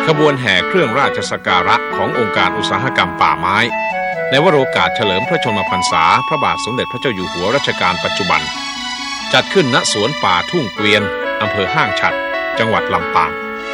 ขบวนแห่เครื่องราชสักการะขององค์การอุตสาหกรรมป่าไม้ในวโรกาสเฉลิมพระชนมพรรษาพระบาทสมเด็จพระเจ้าอยู่หัวรัชกาลปัจจุบันจัดขึ้นณสวนป่าทุ่งเกวียนอำเภอห้างฉัตรจังหวัดลำปาง